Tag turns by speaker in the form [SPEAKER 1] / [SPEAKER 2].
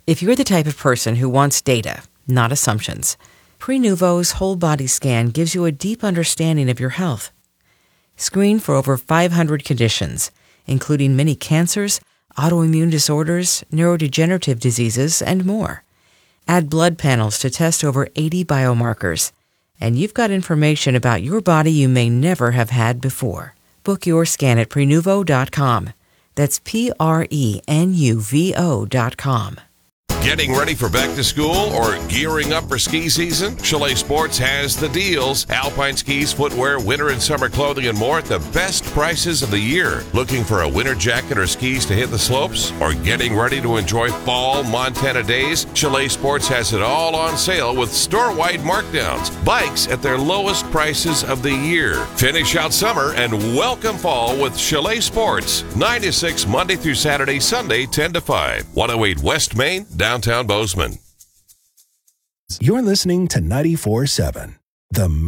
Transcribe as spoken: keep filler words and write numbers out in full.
[SPEAKER 1] If you're the type of person who wants data, not assumptions, Prenuvo's whole body scan gives you a deep understanding of your health. Screen for over five hundred conditions, including many cancers, autoimmune disorders, neurodegenerative diseases, and more. Add blood panels to test over eighty biomarkers, and you've got information about your body you may never have had before. Book your scan at Prenuvo dot com. That's P R E N U V O dot com.
[SPEAKER 2] Getting ready for back to school or gearing up for ski season? Chalet Sports has the deals. Alpine skis, footwear, winter and summer clothing, and more at the best prices of the year. Looking for a winter jacket or skis to hit the slopes? Or getting ready to enjoy fall Montana days? Chalet Sports has it all on sale with store-wide markdowns. Bikes at their lowest prices of the year. Finish out summer and welcome fall with Chalet Sports. nine to six Monday through Saturday, Sunday ten to five. one oh eight West Main, downtown Bozeman.
[SPEAKER 3] You're listening to ninety-four seven, The